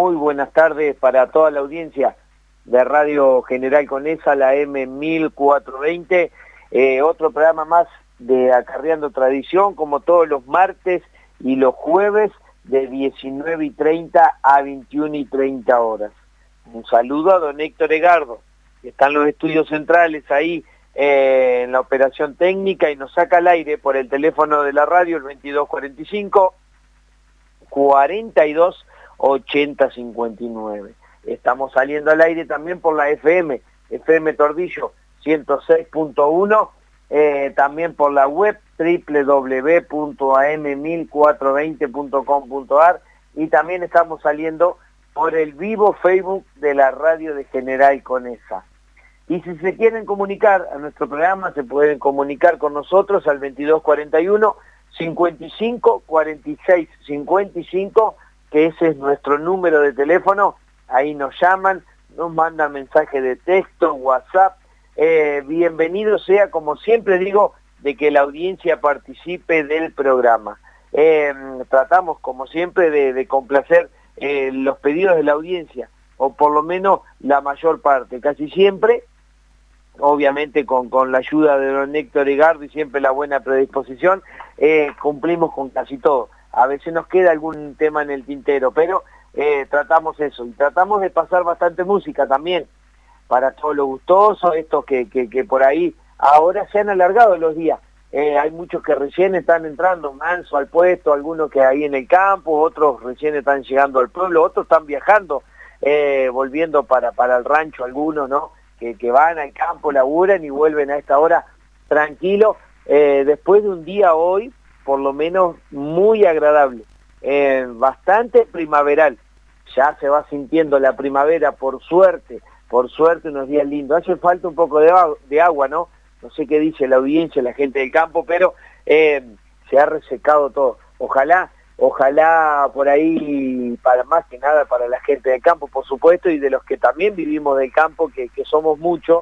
Muy buenas tardes para toda la audiencia de Radio General Conesa, la M1420. Otro programa más de Acarreando Tradición, como todos los martes y los jueves, de 19:30 a 21:30 horas. Un saludo a don Héctor Egardo, que está en los estudios centrales ahí en la operación técnica y nos saca al aire por el teléfono de la radio, el 2245 42 80 59. Estamos saliendo al aire también por la FM Tordillo 106.1, también por la web www.am1420.com.ar, y también estamos saliendo por el vivo Facebook de la radio de General Conesa. Y si se quieren comunicar a nuestro programa, se pueden comunicar con nosotros al 2241 55 46 55, que ese es nuestro número de teléfono. Ahí nos llaman, nos mandan mensajes de texto, WhatsApp. Bienvenido sea, como siempre digo, de que la audiencia participe del programa. Tratamos, como siempre, de complacer los pedidos de la audiencia, o por lo menos la mayor parte, casi siempre, obviamente con la ayuda de don Héctor Egardo y siempre la buena predisposición, cumplimos con casi todo. A veces nos queda algún tema en el tintero, pero tratamos eso, y tratamos de pasar bastante música también, para todos los gustosos, estos que por ahí ahora se han alargado los días. Hay muchos que recién están entrando manso al puesto, algunos que ahí en el campo, otros recién están llegando al pueblo, otros están viajando, volviendo para el rancho, algunos, ¿no? Que van al campo, laburan y vuelven a esta hora tranquilo, después de un día hoy, por lo menos muy agradable, bastante primaveral. Ya se va sintiendo la primavera, por suerte, unos días lindos. Hace falta un poco de agua, ¿no? No sé qué dice la audiencia, la gente del campo, pero se ha resecado todo. Ojalá por ahí, para más que nada para la gente del campo, por supuesto, y de los que también vivimos del campo, que somos muchos,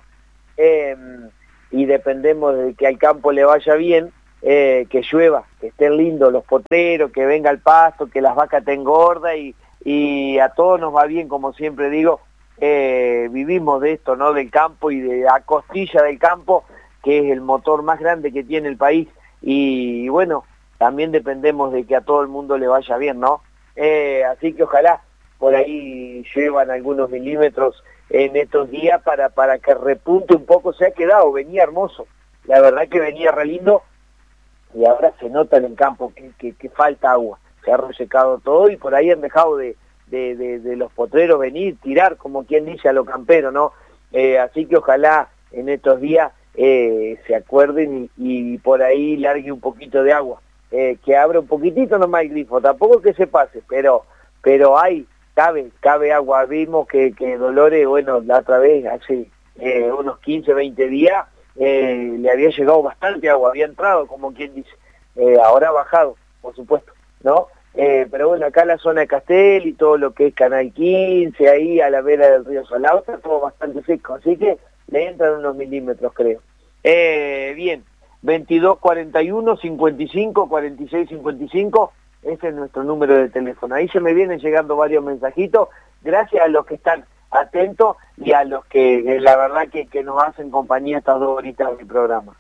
y dependemos de que al campo le vaya bien, que llueva, que estén lindos los potreros, que venga el pasto, que las vacas estén gordas, y a todos nos va bien, como siempre digo. Vivimos de esto, ¿no? Del campo y de la costilla del campo, que es el motor más grande que tiene el país, y bueno, también dependemos de que a todo el mundo le vaya bien, ¿no? Así que ojalá por ahí llevan algunos milímetros en estos días para que repunte un poco. Se ha quedado, venía hermoso, la verdad que venía re lindo, y ahora se nota en el campo que falta agua, se ha resecado todo, y por ahí han dejado de los potreros venir, tirar, como quien dice, a lo campero, ¿no? Así que ojalá en estos días se acuerden y por ahí largue un poquito de agua, que abra un poquitito nomás el grifo, tampoco que se pase, pero hay, cabe agua. Vimos que Dolores, bueno, la otra vez, hace unos 15, 20 días, le había llegado bastante agua, había entrado, como quien dice, ahora ha bajado, por supuesto, ¿no? Pero bueno, acá en la zona de Castel y todo lo que es Canal 15, ahí a la vera del río Salado, está todo bastante seco, así que le entran unos milímetros, creo. Bien, 2241 55 46 55, ese es nuestro número de teléfono. Ahí se me vienen llegando varios mensajitos, gracias a los que están atentos y a los que la verdad que nos hacen compañía estas 2 horitas del programa.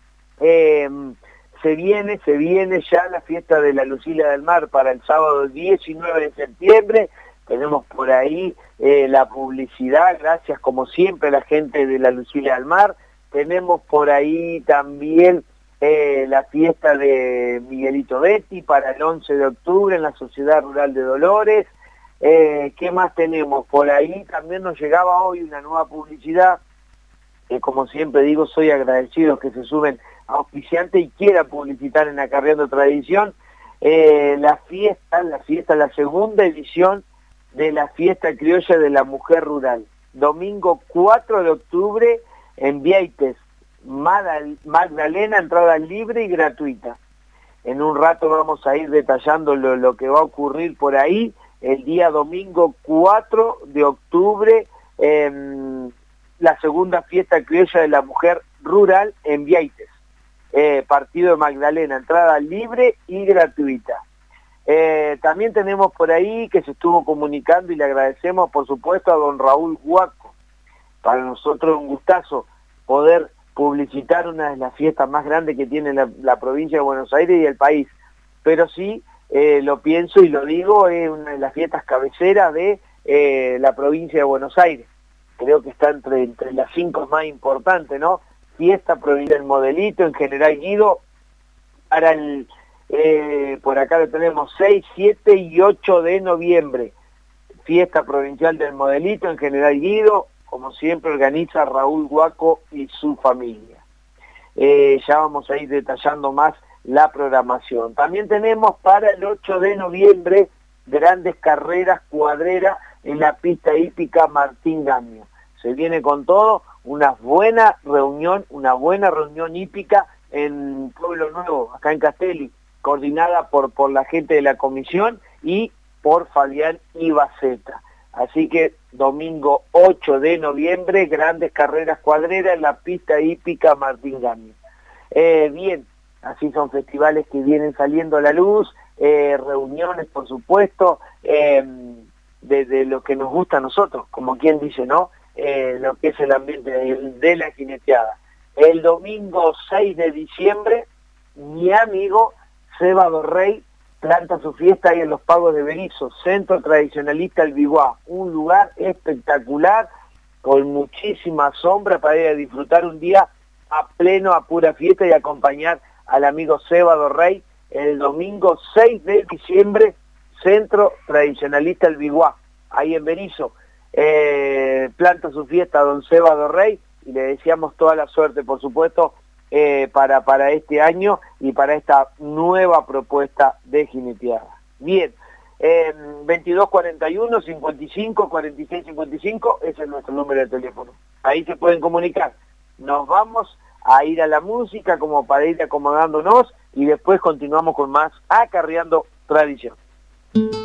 Se viene ya la fiesta de la Lucila del Mar para el sábado 19 de septiembre. Tenemos por ahí la publicidad, gracias como siempre a la gente de la Lucila del Mar. Tenemos por ahí también la fiesta de Miguelito Betti para el 11 de octubre en la Sociedad Rural de Dolores. ¿Qué más tenemos? Por ahí también nos llegaba hoy una nueva publicidad, que como siempre digo, soy agradecido que se suben auspiciantes y quieran publicitar en Acarreando Tradición. La segunda edición de la fiesta criolla de la mujer rural, domingo 4 de octubre en Vieites, Magdalena, entrada libre y gratuita. En un rato vamos a ir detallando lo que va a ocurrir por ahí el día domingo 4 de octubre, la segunda fiesta criolla de la mujer rural en Vieites. Partido de Magdalena, entrada libre y gratuita. También tenemos por ahí que se estuvo comunicando y le agradecemos por supuesto a don Raúl Guaco. Para nosotros es un gustazo poder publicitar una de las fiestas más grandes que tiene la provincia de Buenos Aires y el país. Pero sí, lo pienso y lo digo, es una de las fiestas cabeceras de la provincia de Buenos Aires. Creo que está entre las 5 más importantes, ¿no? Fiesta provincial del Modelito, en General Guido, para el... por acá lo tenemos 6, 7 y 8 de noviembre. Fiesta provincial del Modelito en General Guido, como siempre organiza Raúl Guaco y su familia. Ya vamos a ir detallando más la programación. También tenemos para el 8 de noviembre grandes carreras cuadreras en la pista hípica Martín Gamio. Se viene con todo, una buena reunión hípica en Pueblo Nuevo, acá en Castelli, coordinada por la gente de la comisión y por Fabián Ibaceta. Así que domingo 8 de noviembre, grandes carreras cuadreras en la pista hípica Martín Gamio. Bien, así son festivales que vienen saliendo a la luz, reuniones por supuesto, de lo que nos gusta a nosotros, como quien dice, ¿no? Lo que es el ambiente de la jineteada. El domingo 6 de diciembre, mi amigo Seba Dorrey planta su fiesta ahí en los Pagos de Berizo, Centro Tradicionalista El Biguá, un lugar espectacular, con muchísima sombra para ir a disfrutar un día a pleno, a pura fiesta y acompañar al amigo Seba Dorrey el domingo 6 de diciembre, Centro Tradicionalista El Biguá, ahí en Berizo. Planta su fiesta don Seba Dorrey y le deseamos toda la suerte, por supuesto, para este año y para esta nueva propuesta de jineteada. Bien, 2241 55 46 55, ese es nuestro número de teléfono. Ahí se pueden comunicar. Nos vamos a ir a la música como para ir acomodándonos y después continuamos con más Acarreando Tradición.